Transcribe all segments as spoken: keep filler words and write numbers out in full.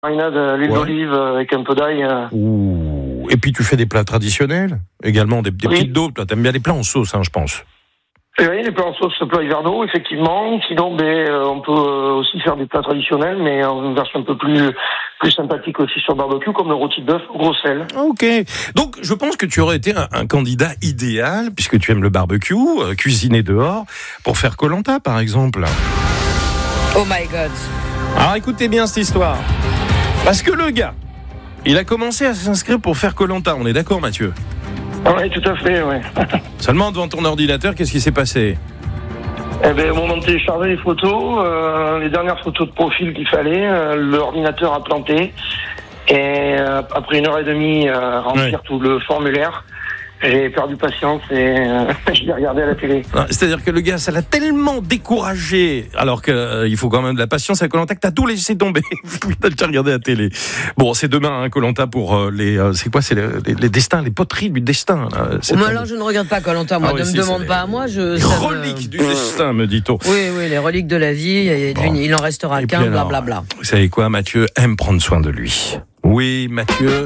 Marinade, l'huile Ouais. d'olive avec un peu d'ail. euh. Ouh. Et puis tu fais des plats traditionnels également, des, des Oui. petites daubes. Toi, t'aimes bien les plats en sauce, hein, je pense. Et oui, les plats en sauce, plat hiverno, effectivement. Sinon, ben, euh, on peut euh, aussi faire des plats traditionnels, mais en une version un peu plus plus sympathique aussi sur barbecue, comme le rôti de bœuf au gros sel. Ok. Donc, je pense que tu aurais été un, un candidat idéal, puisque tu aimes le barbecue, euh, cuisiner dehors, pour faire Koh-Lanta, par exemple. Oh my God. Alors, écoutez bien cette histoire. Parce que le gars, il a commencé à s'inscrire pour faire Koh-Lanta. On est d'accord, Mathieu? Oui, tout à fait, oui. Seulement, devant ton ordinateur, qu'est-ce qui s'est passé? Eh ben, au moment de télécharger les photos, euh, les dernières photos de profil qu'il fallait, euh, l'ordinateur a planté. Et euh, après une heure et demie à remplir Ouais. tout le formulaire, j'ai perdu patience et euh, je l'ai regardé à la télé. Ah, c'est-à-dire que le gars, ça l'a tellement découragé, alors qu'il euh, faut quand même de la patience à Koh-Lanta, que t'as tout laissé tomber. T'as regardé la télé. Bon, c'est demain, hein, Koh-Lanta, pour euh, les... Euh, c'est quoi? C'est les, les, les destins, les poteries du destin. Là, cette Moi, année. alors, je ne regarde pas Koh-Lanta. Moi, Ah oui, ne si, me c'est demande les- pas à moi. Je, Les ça me- reliques du destin, me dit-on. Oui, oui, les reliques de la vie. Et Bon. Il en restera Et qu'un, puis alors, blablabla. Vous savez quoi, Mathieu aime prendre soin de lui. Oui, Mathieu...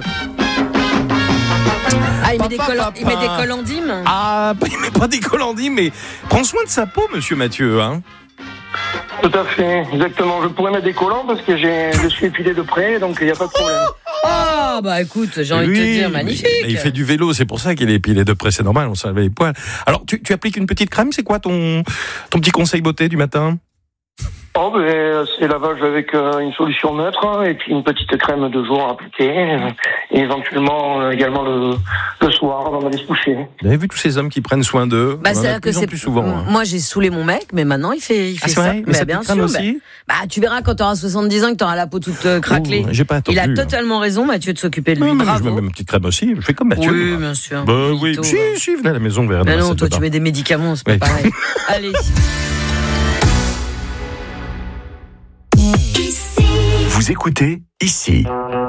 Ah, il met, des Papa, coll- papa. il met des collandimes. Ah, il met pas des colandis, mais prends soin de sa peau, monsieur Mathieu. Hein. Tout à fait, exactement. Je pourrais mettre des collants parce que j'ai, je suis épilé de près, donc il n'y a pas de problème. Ah, bah écoute, j'ai envie de te Oui, dire, mais- magnifique. mais il fait du vélo, c'est pour ça qu'il est épilé de près, c'est normal, on s'enlève les poils. Alors, tu, tu appliques une petite crème, c'est quoi ton, ton petit conseil beauté du matin? Oh, ben, c'est lavage avec euh, une solution neutre hein, et puis une petite crème de jour à appliquer. euh, et éventuellement euh, également le, le soir avant d'aller se coucher. Vous avez vu tous ces hommes qui prennent soin d'eux? Bah, On en c'est a là de que plus en c'est plus souvent. Hein. Moi, j'ai saoulé mon mec, mais maintenant il fait, il fait Ah, c'est ça. vrai? Mais ça bien pique crème sûr. aussi Bah, bah, tu verras quand tu auras soixante-dix ans que tu auras la peau toute euh, craquelée. Ouh, j'ai pas attendu. Il a totalement raison, Mathieu, de s'occuper de lui. Non, mais je Bravo. mets une petite crème aussi. Je fais comme Mathieu. Oui, moi. bien sûr. Bah oui, Mytho, si, hein. si, venez à la maison, vers Mais non, toi, tu mets des médicaments, c'est pas Oui. pareil. Allez. Vous écoutez ici.